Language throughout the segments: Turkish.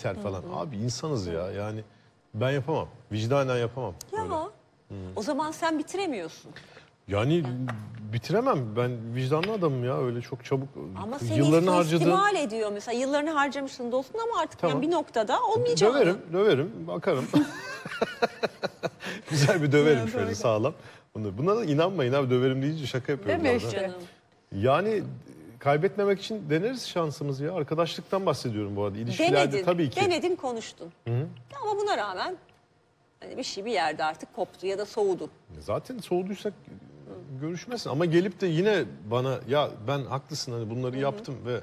biter falan. Abi insanız ya, yani ben yapamam. Vicdanen yapamam. Ya Öyle. o zaman sen bitiremiyorsun. Yani bitiremem. Ben vicdanlı adamım ya, öyle çok çabuk. Ama seni Yıllarını harcadığın... ihtimal ediyor mesela. Yıllarını harcamışsın dostun ama artık Tamam. yani bir noktada olmayacak. Döverim, bakarım. Güzel bir döverim şöyle sağlam. Buna da inanmayın abi, döverim deyince şaka yapıyorum. Deme bazen. işte. Canım. Yani kaybetmemek için deneriz şansımızı ya. Arkadaşlıktan bahsediyorum bu arada. İlişkilerde Denedin, tabii ki. denedin, konuştun. Ama buna rağmen hani bir şey bir yerde artık koptu ya da soğudu. Zaten soğuduysak görüşmesin. Ama gelip de yine bana ya ben haklısın, hani bunları yaptım ve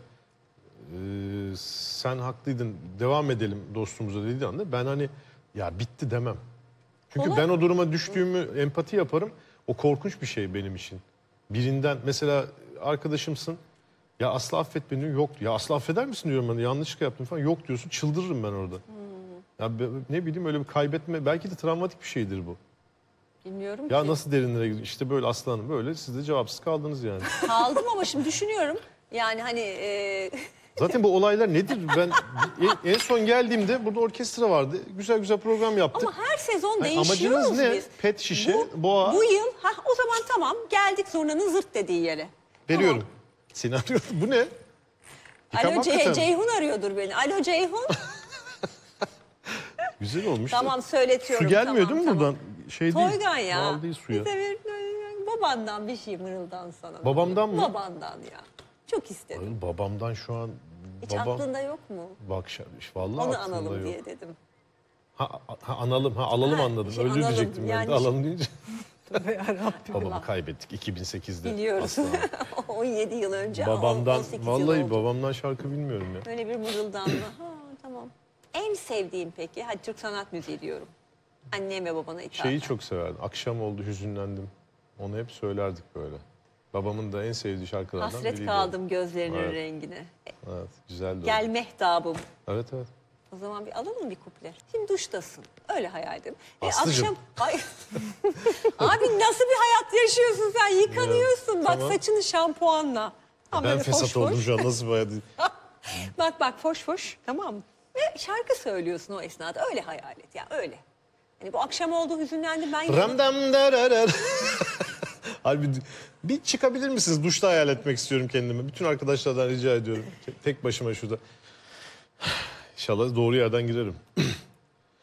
sen haklıydın, devam edelim dostumuza dediği anda ben hani ya bitti demem. Çünkü Kolay. ben o duruma düştüğümü empati yaparım. O korkunç bir şey benim için. Birinden mesela arkadaşımsın. Ya Aslı affet beni, yok. Ya Aslı affeder misin diyorum bana, yanlışlıkla yaptım falan. Yok diyorsun, çıldırırım ben orada. Ya ne bileyim, öyle bir kaybetme, belki de travmatik bir şeydir bu. Bilmiyorum Ya ki. nasıl derinlere gidiyor? İşte böyle aslanım, böyle siz de cevapsız kaldınız yani. Kaldım ama şimdi düşünüyorum. Yani hani Zaten bu olaylar nedir? Ben en son geldiğimde burada orkestra vardı. Güzel güzel program yaptık. ama her sezon Hani değişiyoruz amacınız ne? biz. Pet şişe, boğa. Bu yıl o zaman tamam, geldik zurnanın zırt dediği yere. Veriyorum. Seni arıyorum. Bu ne? Alo Yıkamak hakikaten. Ceyhun arıyordur beni. Alo Ceyhun. Güzel olmuş. Tamam, söyletiyorum. Su gelmiyor tamam, değil mi buradan? Şey değil. Toygan ya. Doğal değil suya. Bize babandan bir şey mırıldan sana. Babamdan mı? Babandan ya. Çok istedim. Hayır, babamdan şu an... Hiç aklında yok mu? Bak vallahi Onu aklımda analım yok. diye dedim. Analım, alalım Ha, anladım. şey, Öldür analım, diyecektim ben yani de. Alalım deyince. Tövbe yarabbim. Babamı kaybettik 2008'de. Biliyoruz. Aslan. 17 yıl önce. Babamdan, 18 yıl vallahi oldu. babamdan şarkı bilmiyorum ya. Öyle bir mırıldanma. Ha, tamam. En sevdiğim peki? Hadi Türk sanat müziği diyorum. Annem ve babana ithaf. Şeyi çok severdim. Akşam oldu hüzünlendim. Onu hep söylerdik böyle. Babamın da en sevdiği şarkılardan Hasret biriydi. kaldım gözlerinin Evet. rengine. Evet, güzeldi. Gel mehtabım. Evet, evet. O zaman bir alalım bir kuple. Şimdi duştasın. Öyle hayal edin. Aslıcığım. Ay. Abi nasıl bir hayat yaşıyorsun sen? Yıkanıyorsun. Ya, Bak tamam. saçını şampuanla. Ha, Ben böyle fesat foş oldum foş. şu an, nasıl bayağı... Bak foş foş, tamam mı? Ve şarkı söylüyorsun o esnada. Öyle hayal et ya, öyle. Hani bu akşam oldu, hüzünlendim ben. Ramdam dararar. Abi bir çıkabilir misiniz? Duşta hayal etmek istiyorum kendimi. Bütün arkadaşlardan rica ediyorum. Tek başıma şurada. İnşallah doğru yerden girerim.